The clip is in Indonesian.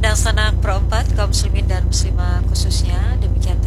Sanak Pro 4, kaum muslimin dan muslimah khususnya. Demikian